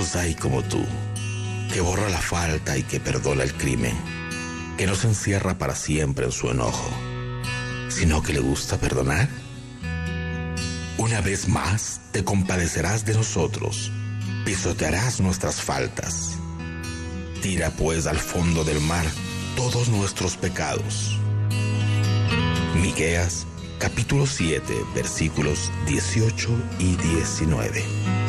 Dios hay como tú, que borra la falta y que perdona el crimen, que no se encierra para siempre en su enojo, sino que le gusta perdonar. Una vez más te compadecerás de nosotros, pisotearás nuestras faltas. Tira pues al fondo del mar todos nuestros pecados. Miqueas capítulo 7 versículos 18 y 19.